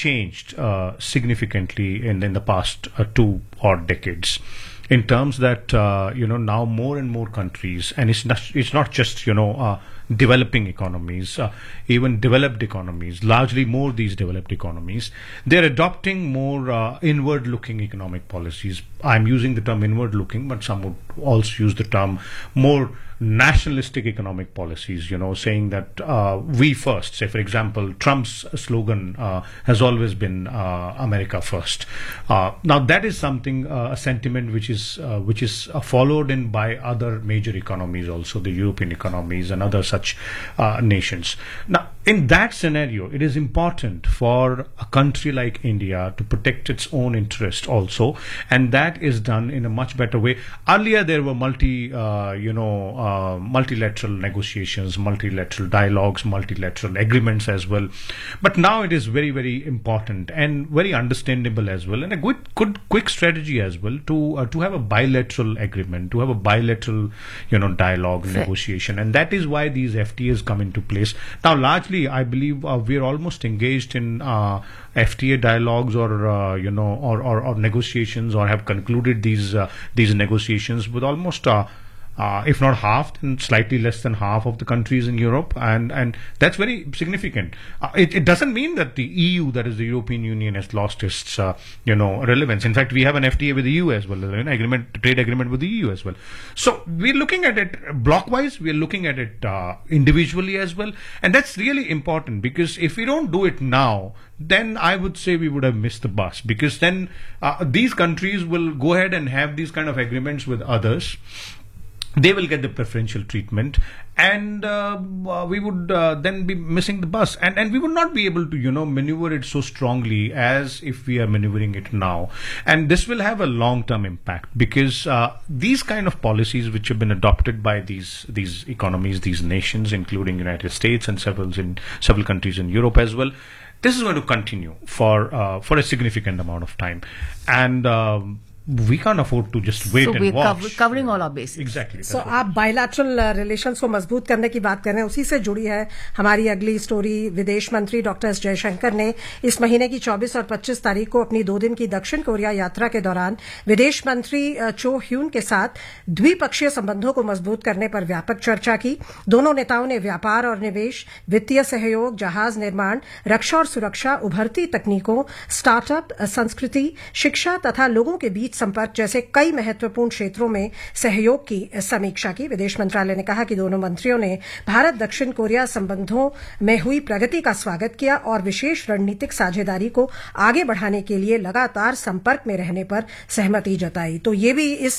changed significantly in the past two odd decades. In terms that now more and more countries, and it's not just developing economies, even developed economies, largely more these developed economies, they're adopting more inward-looking economic policies. I'm using the term inward-looking, but some would also use the term more nationalistic economic policies, saying that we first. Say, for example, Trump's slogan has always been America first. Now, that is something, a sentiment which is followed in by other major economies, also the European economies and other such nations. Now, in that scenario, it is important for a country like India to protect its own interest also, and that is done in a much better way. Earlier, there were multilateral negotiations, multilateral dialogues, multilateral agreements as well. But now it is very, very important and very understandable as well, and a quick strategy as well to have a bilateral agreement, to have a bilateral dialogue, negotiation, and that is why these FTAs come into place. Now, largely, I believe we are almost engaged in FTA dialogues or negotiations, or have concluded these negotiations with almost if not half, then slightly less than half of the countries in Europe, and that's very significant. It doesn't mean that the EU, that is the European Union, has lost its relevance. In fact, we have an FTA with the EU as well, trade agreement with the EU as well. So we're looking at it blockwise, we're looking at it individually as well, and that's really important, because if we don't do it now, then I would say we would have missed the bus, because then these countries will go ahead and have these kind of agreements with others. They will get the preferential treatment, and we would then be missing the bus, and we would not be able to maneuver it so strongly as if we are maneuvering it now. And this will have a long-term impact, because these kind of policies which have been adopted by these economies, these nations, including United States and several countries in Europe as well, this is going to continue for a significant amount of time, and we can't afford to just wait and watch. So we're covering all our bases. Exactly. So आप bilateral relations को मजबूत करने की बात कर रहे हैं, उसी से जुड़ी है हमारी अगली स्टोरी। विदेश मंत्री डॉक्टर एस जयशंकर ने इस महीने की 24 और 25 तारीख को अपनी 2 दिन की दक्षिण कोरिया यात्रा के दौरान विदेश मंत्री चो ह्यून के साथ द्विपक्षीय संबंधों को मजबूत करने पर व्यापक चर्चा की। दोनों नेताओं ने व्यापार और निवेश, वित्तीय सहयोग, जहाज निर्माण, रक्षा और सुरक्षा, उभरती तकनीकों, स्टार्टअप, संस्कृति, शिक्षा तथा लोगों के बीच संपर्क जैसे कई महत्वपूर्ण क्षेत्रों में सहयोग की समीक्षा की। विदेश मंत्रालय ने कहा कि दोनों मंत्रियों ने भारत दक्षिण कोरिया संबंधों में हुई प्रगति का स्वागत किया और विशेष रणनीतिक साझेदारी को आगे बढ़ाने के लिए लगातार संपर्क में रहने पर सहमति जताई। तो ये भी इस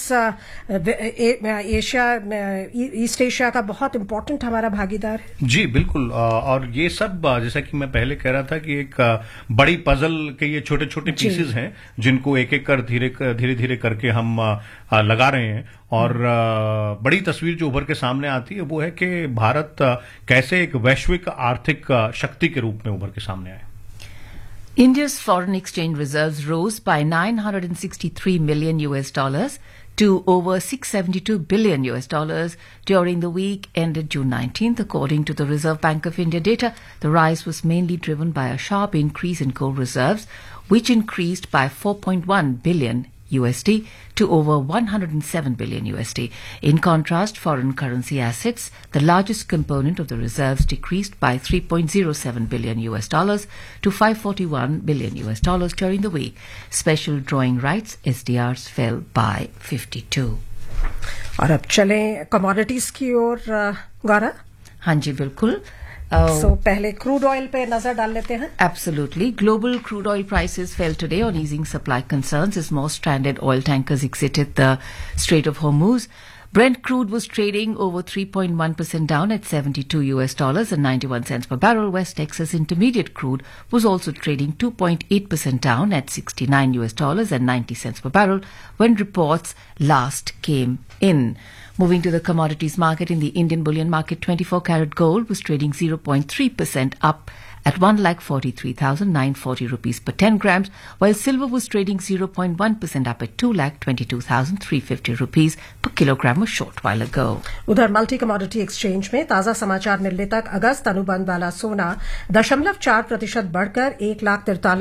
ईस्ट एशिया का बहुत इंपॉर्टेंट हमारा भागीदार है। जी बिल्कुल, और ये सब जैसा कि मैं पहले कह रहा था कि एक बड़ी पजल के ये छोटे छोटे पीसेस हैं, जिनको एक एक कर धीरे धीरे करके हम लगा रहे हैं, और बड़ी तस्वीर जो उभर के सामने आती है वो है कि भारत कैसे एक वैश्विक आर्थिक शक्ति के रूप में उभर के सामने आए। India's foreign exchange reserves rose by $963 million to over $672 billion during the week ended June 19th, according to the Reserve Bank of India data. The rise was mainly driven by a sharp increase in gold reserves, which increased by $4.1 billion to over $107 billion. In contrast, foreign currency assets, the largest component of the reserves, decreased by $3.07 billion to $541 billion during the week. Special drawing rights, SDRs, fell by 52. और अब चलें commodities की ओर गौरा। हाँ जी बिल्कुल। So, पहले crude oil पे नजर डाल लेते हैं। Absolutely. Global crude oil prices fell today on easing supply concerns as more stranded oil tankers exited the Strait of Hormuz. Brent crude was trading over 3.1% down at $72.91 per barrel. West Texas Intermediate crude was also trading 2.8% down at $69.90 per barrel when reports last came in. Moving to the commodities market, in the Indian bullion market, 24-karat gold was trading 0.3% up at 1,43,940 rupees per 10 grams, while silver was trading 0.1% up at 2,22,350 rupees per kilogram a short while ago. उधर multi commodity exchange में ताजा समाचार मिलने तक अगस्त अनुबंध वाला सोना 0.4% बढ़कर 1,43,000